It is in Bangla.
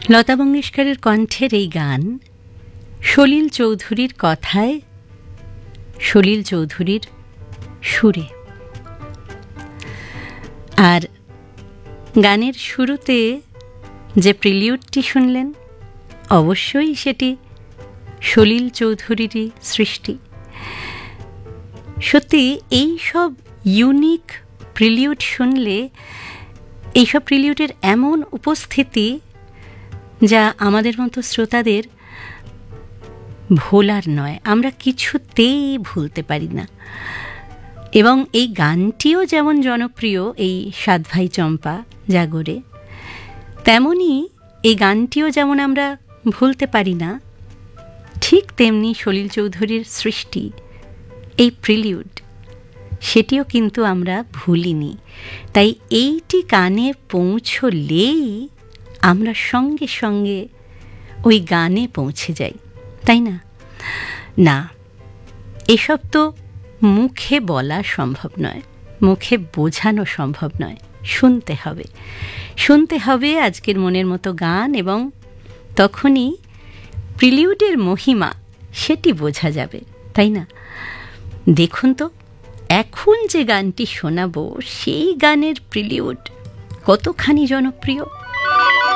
লতা মঙ্গেশকরের কণ্ঠের এই গান সলিল চৌধুরীর কথায়, সলিল চৌধুরীর সুরে। আর গানের শুরুতে যে প্রিলিউডটি শুনলেন, অবশ্যই সেটি সলিল চৌধুরীরই সৃষ্টি। সত্যি এই সব ইউনিক প্রিলিউড শুনলে, এইসব প্রিলিউডের এমন উপস্থিতি যা আমাদের মতো শ্রোতাদের ভোলার নয়, আমরা কিছুতেই ভুলতে পারি না। এবং এই গানটিও যেমন জনপ্রিয় এই সাত ভাই চম্পা জাগরে, তেমনি এই গানটিও যেমন আমরা ভুলতে পারি না, ঠিক তেমনি সলিল চৌধুরীর সৃষ্টি এই প্রিলিউড, সেটিও কিন্তু আমরা ভুলিনি। তাই এইটি কানে পৌঁছলেই আমরা সঙ্গে সঙ্গে ওই গানে পৌঁছে যাই, তাই না? না, এসব তো মুখে বলা সম্ভব নয়, মুখে বোঝানো সম্ভব নয়, শুনতে হবে, শুনতে হবে আজকের মনের মতো গান, এবং তখনই প্রিলিউডের মহিমা সেটি বোঝা যাবে, তাই না? দেখুন তো, এখন যে গানটি শোনাবো সেই গানের প্রিলিউড কতখানি জনপ্রিয়।